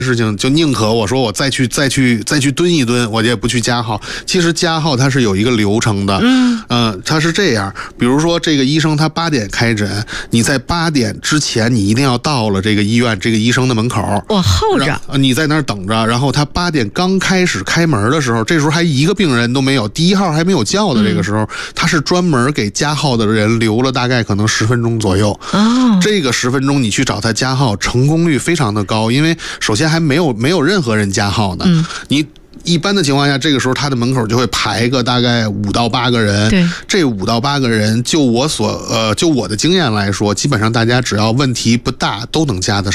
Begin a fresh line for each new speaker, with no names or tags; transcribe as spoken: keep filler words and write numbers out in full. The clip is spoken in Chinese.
事情就宁可我说我再去再去再去蹲一蹲，我也不去加号。其实加号它是有一个流程的，嗯，呃，它是这样，比如说这个医生他八点开诊，你在八点之前你一定要到了这个医院这个医生的门口，
我候着，
你在那儿等着，然后他八点刚开始开门的时候，这时候还一个病人都没有，第一号还没有叫的这个时候，嗯、他是专门给加号的人留了大概可能十分钟左右。哦，这个十分钟你去找他加号，成功率非常的高，因为首先还没有没有任何人加号呢。嗯，你一般的情况下，这个时候他的门口就会排个大概五到八个人。对，这五到八个人，就我所呃就我的经验来说，基本上大家只要问题不大，都能加得上。